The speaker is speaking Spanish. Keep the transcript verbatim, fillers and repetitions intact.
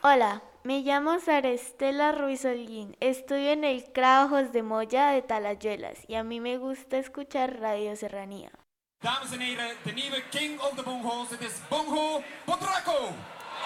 Hola, me llamo Sara Estela Ruiz Holguín. Estudio en el Cravos de Moya de Talayuelas y a mí me gusta escuchar Radio Serranía. Dames en heren, de nieuwe king of the bongos, het is Bongo Potraco.